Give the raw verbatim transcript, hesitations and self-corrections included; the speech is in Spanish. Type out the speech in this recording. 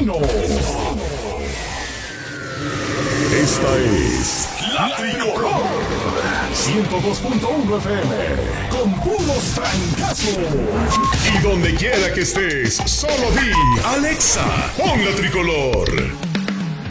Campesino. Esta es La Tricolor. ciento dos punto uno F M. Con puros trancazos. Y donde quiera que estés, solo di Alexa, pon La Tricolor.